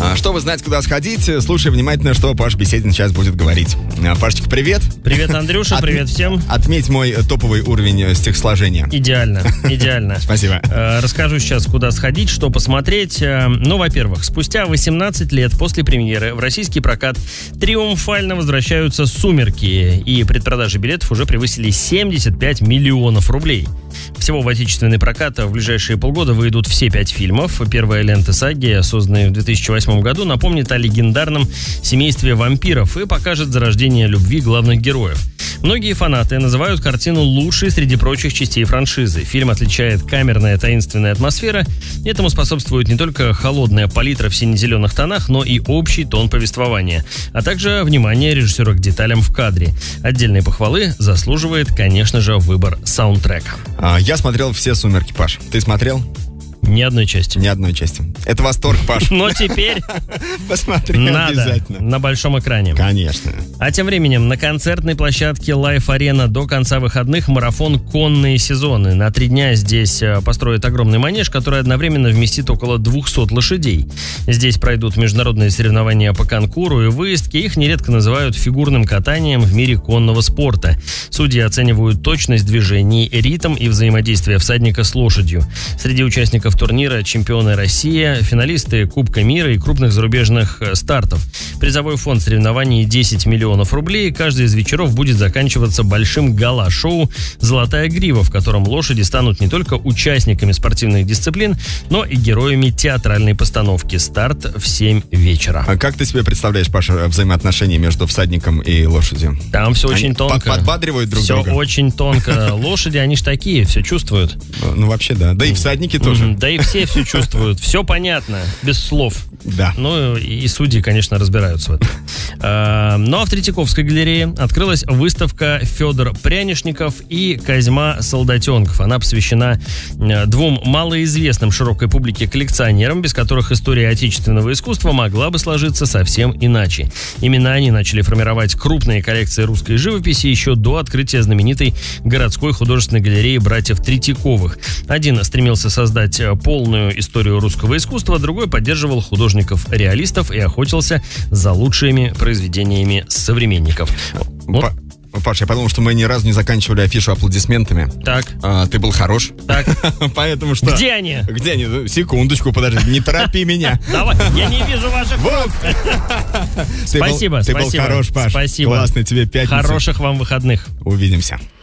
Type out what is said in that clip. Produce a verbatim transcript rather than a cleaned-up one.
А, чтобы знать, куда сходить, слушай внимательно, что Паш Беседин сейчас будет говорить. А, Пашечка, привет. Привет, Андрюша, От... привет всем. Отметь мой топовый уровень стихосложения. Идеально, идеально. Спасибо. Расскажу сейчас, куда сходить, что посмотреть. Ну, во-первых, спустя восемнадцать лет после премьеры в российский прокат триумфально возвращаются «Сумерки», и предпродажи билетов уже превысили семьдесят пять миллионов рублей. Всего в отечественный прокат в ближайшие полгода выйдут все пять фильмов. Первая лента саги, созданная в две тысячи восьмом году, напомнит о легендарном семействе вампиров и покажет зарождение любви главных героев. Многие фанаты называют картину лучшей среди прочих частей франшизы. Фильм отличает камерная таинственная атмосфера. Этому способствует не только холодная палитра в сине-зеленых тонах, но и общий тон повествования, а также внимание режиссера к деталям в кадре. Отдельной похвалы заслуживает, конечно же, выбор саундтрека. А, я смотрел все «Сумерки», Паш. Ты смотрел? Ни одной части. Ни одной части. Это восторг, Паш. Но теперь посмотри обязательно. На большом экране. Конечно. А тем временем на концертной площадке Life Arena до конца выходных марафон «Конные сезоны». На три дня здесь построят огромный манеж, который одновременно вместит около двухсот лошадей. Здесь пройдут международные соревнования по конкуру и выездки. Их нередко называют фигурным катанием в мире конного спорта. Судьи оценивают точность движений, ритм и взаимодействие всадника с лошадью. Среди участников турнира чемпионы России, финалисты Кубка мира и крупных зарубежных стартов. Призовой фонд соревнований десять миллионов рублей. Каждый из вечеров будет заканчиваться большим гала-шоу «Золотая грива», в котором лошади станут не только участниками спортивных дисциплин, но и героями театральной постановки. Старт в семь вечера. А как ты себе представляешь, Паша, взаимоотношения между всадником и лошадью? Там все очень они тонко. Подбадривают друг все друга? Все очень тонко. Лошади, они ж такие, все чувствуют. Ну, вообще, да. Да и всадники тоже. Да и все все чувствуют. Все понятно, без слов. Да. Ну и судьи, конечно, разбираются в этом. Ну а в Третьяковской галерее открылась выставка «Федор Прянишников» и «Козьма Солдатенков». Она посвящена двум малоизвестным широкой публике коллекционерам, без которых история отечественного искусства могла бы сложиться совсем иначе. Именно они начали формировать крупные коллекции русской живописи еще до открытия знаменитой городской художественной галереи братьев Третьяковых. Один стремился создать полную историю русского искусства, другой поддерживал художников-реалистов и охотился за лучшими произведениями современников. Вот. Паш, я подумал, что мы ни разу не заканчивали афишу аплодисментами. Так. А, ты был хорош. Так. Поэтому что... Где они? Где они? Секундочку, подожди, не торопи меня. Давай, я не вижу ваших рук. Спасибо, спасибо. Ты был хорош, Паш. Спасибо. Классный тебе пятница. Хороших вам выходных. Увидимся.